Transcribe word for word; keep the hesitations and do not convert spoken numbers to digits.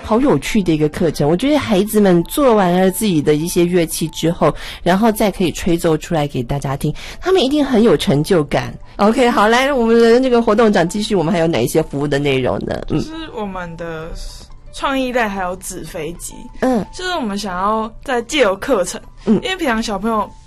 好有趣的一个课程。我觉得孩子们做完了自己的一些乐器之后，然后再可以吹奏出来给大家听，他们一定很有成就感。OK， 好，来我们的这个活动长继续，我们还有哪一些服务的内容呢？ 嗯，就是我们的创意类还有纸飞机， 嗯， 就是我们想要在借由课程，嗯，因为平常小朋友